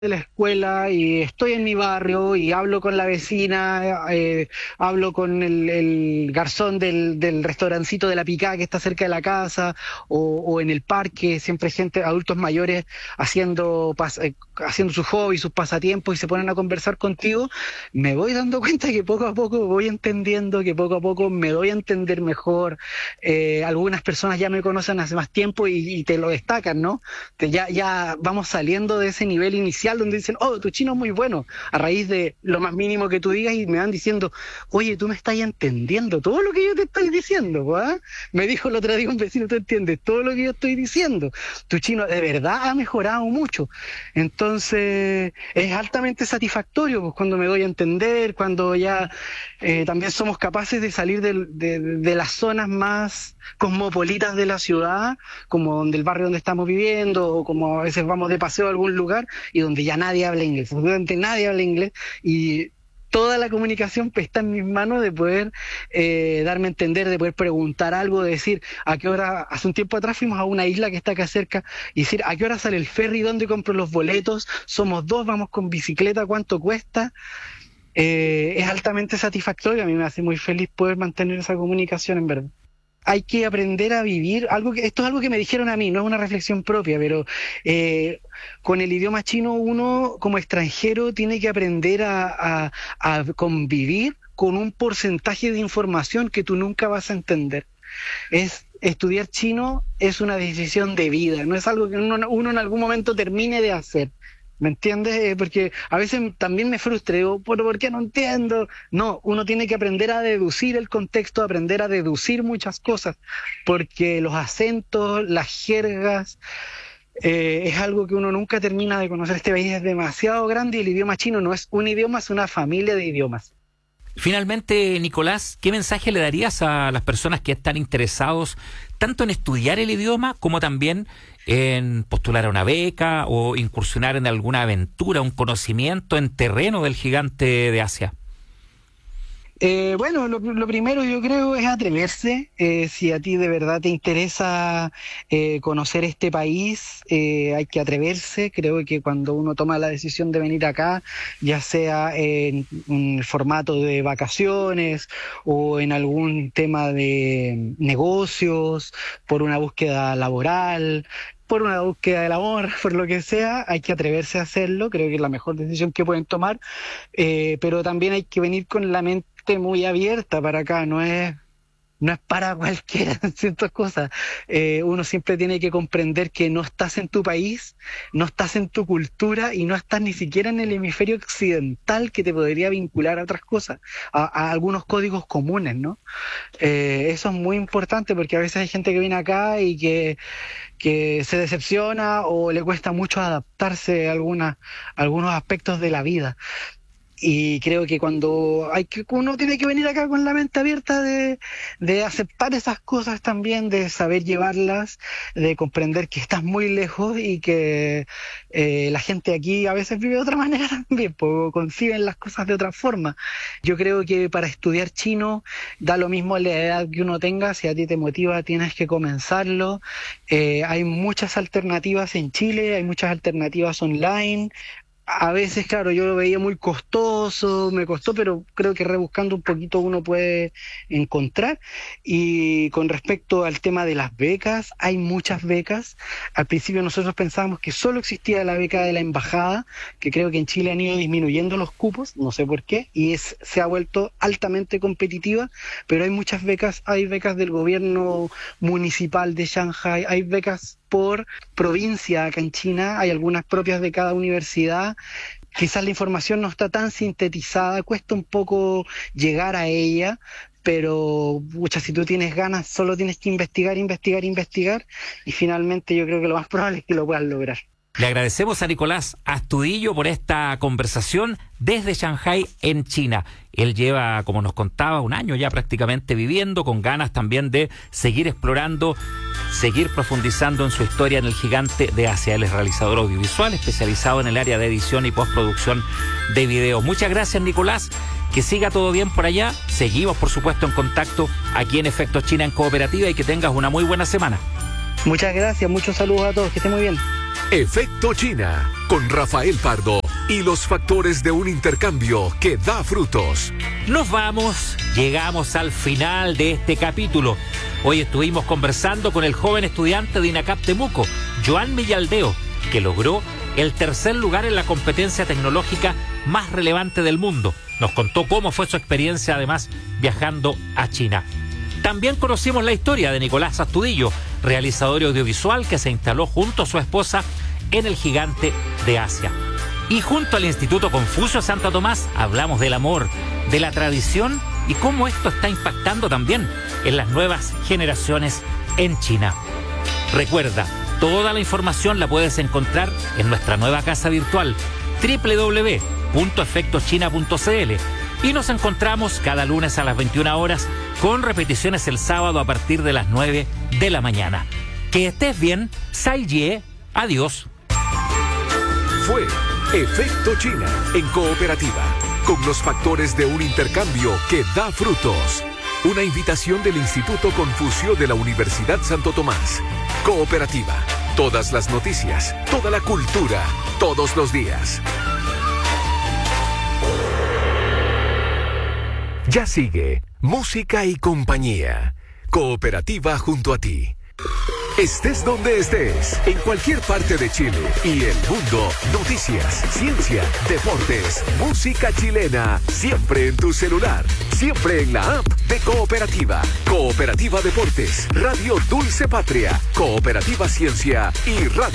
de la escuela y estoy en mi barrio y hablo con la vecina, hablo con el garzón del restaurancito de la Picá que está cerca de la casa, o en el parque, siempre hay gente, adultos mayores haciendo sus hobbies, sus pasatiempos y se ponen a conversar contigo. Me voy dando cuenta que poco a poco voy entendiendo, que poco a poco me doy a entender mejor. Algunas personas ya me conocen hace más tiempo y te lo destacan, ¿no? Ya vamos saliendo de ese nivel inicial donde dicen, oh, tu chino es muy bueno, a raíz de lo más mínimo que tú digas, y me van diciendo, oye, tú me estás entendiendo todo lo que yo te estoy diciendo, ¿ah? Me dijo el otro día un vecino, tú entiendes todo lo que yo estoy diciendo, tu chino de verdad ha mejorado mucho. Entonces es altamente satisfactorio, pues, cuando me doy a entender, cuando ya también somos capaces de salir de las zonas más cosmopolitas de la ciudad, como donde el barrio donde estamos viviendo, o como a veces vamos de paseo a algún lugar y donde ya nadie habla inglés, absolutamente nadie habla inglés, y toda la comunicación pues, está en mis manos de poder darme a entender, de poder preguntar algo, de decir a qué hora. Hace un tiempo atrás fuimos a una isla que está acá cerca y decir a qué hora sale el ferry, dónde compro los boletos, somos dos, vamos con bicicleta, cuánto cuesta. Es altamente satisfactorio, a mí me hace muy feliz poder mantener esa comunicación, en verdad. Hay que aprender a vivir, esto es algo que me dijeron a mí, no es una reflexión propia, pero con el idioma chino uno como extranjero tiene que aprender a convivir con un porcentaje de información que tú nunca vas a entender. Estudiar chino es una decisión de vida, no es algo que uno en algún momento termine de hacer. ¿Me entiendes? Porque a veces también me frustra, digo, ¿por qué no entiendo? No, uno tiene que aprender a deducir el contexto, aprender a deducir muchas cosas, porque los acentos, las jergas, es algo que uno nunca termina de conocer. Este país es demasiado grande y el idioma chino no es un idioma, es una familia de idiomas. Finalmente, Nicolás, ¿qué mensaje le darías a las personas que están interesados tanto en estudiar el idioma como también en postular a una beca o incursionar en alguna aventura, un conocimiento en terreno del gigante de Asia? Bueno, lo primero yo creo es atreverse. Si a ti de verdad te interesa conocer este país, hay que atreverse. Creo que cuando uno toma la decisión de venir acá, ya sea en un formato de vacaciones o en algún tema de negocios, por una búsqueda laboral, por una búsqueda del amor, por lo que sea, hay que atreverse a hacerlo. Creo que es la mejor decisión que pueden tomar, pero también hay que venir con la mente muy abierta para acá, no es para cualquiera en ciertas cosas. Uno siempre tiene que comprender que no estás en tu país, no estás en tu cultura y no estás ni siquiera en el hemisferio occidental que te podría vincular a otras cosas, a algunos códigos comunes, ¿no? Eso es muy importante porque a veces hay gente que viene acá y que se decepciona o le cuesta mucho adaptarse a algunos aspectos de la vida. Y creo que uno tiene que venir acá con la mente abierta de aceptar esas cosas también, de saber llevarlas, de comprender que estás muy lejos y que la gente aquí a veces vive de otra manera también, pues conciben las cosas de otra forma. Yo creo que para estudiar chino da lo mismo la edad que uno tenga, si a ti te motiva tienes que comenzarlo. Hay muchas alternativas en Chile, hay muchas alternativas online. A veces, claro, yo lo veía muy costoso, me costó, pero creo que rebuscando un poquito uno puede encontrar. Y con respecto al tema de las becas, hay muchas becas. Al principio nosotros pensábamos que solo existía la beca de la embajada, que creo que en Chile han ido disminuyendo los cupos, no sé por qué, y se ha vuelto altamente competitiva, pero hay muchas becas, hay becas del gobierno municipal de Shanghái, hay becas por provincia acá en China, hay algunas propias de cada universidad. Quizás la información no está tan sintetizada, cuesta un poco llegar a ella, pero pucha, si tú tienes ganas, solo tienes que investigar, investigar, investigar, y finalmente yo creo que lo más probable es que lo puedas lograr. Le agradecemos a Nicolás Astudillo por esta conversación desde Shanghái, en China. Él lleva, como nos contaba, un año ya prácticamente viviendo, con ganas también de seguir explorando, seguir profundizando en su historia en el gigante de Asia. Él es realizador audiovisual, especializado en el área de edición y postproducción de video. Muchas gracias, Nicolás. Que siga todo bien por allá. Seguimos, por supuesto, en contacto aquí en Efectos China en Cooperativa, y que tengas una muy buena semana. Muchas gracias, muchos saludos a todos, que estén muy bien. Efecto China, con Rafael Pardo y los factores de un intercambio que da frutos. Nos vamos, llegamos al final de este capítulo. Hoy estuvimos conversando con el joven estudiante de INACAP Temuco, Joan Millaldeo, que logró el tercer lugar en la competencia tecnológica más relevante del mundo. Nos contó cómo fue su experiencia, además, viajando a China. También conocimos la historia de Nicolás Astudillo, realizador audiovisual que se instaló junto a su esposa en el gigante de Asia. Y junto al Instituto Confucio Santo Tomás hablamos del amor, de la tradición y cómo esto está impactando también en las nuevas generaciones en China. Recuerda, toda la información la puedes encontrar en nuestra nueva casa virtual www.efectoschina.cl y nos encontramos cada lunes a las 21 horas con repeticiones el sábado a partir de las 9 de la mañana. Que estés bien, Sai Ye, adiós. Fue Efecto China en Cooperativa, con los factores de un intercambio que da frutos. Una invitación del Instituto Confucio de la Universidad Santo Tomás. Cooperativa, todas las noticias, toda la cultura, todos los días. Ya sigue Música y Compañía. Cooperativa junto a ti. Estés donde estés, en cualquier parte de Chile y el mundo, noticias, ciencia, deportes, música chilena, siempre en tu celular, siempre en la app de Cooperativa. Cooperativa Deportes, Radio Dulce Patria, Cooperativa Ciencia y Radio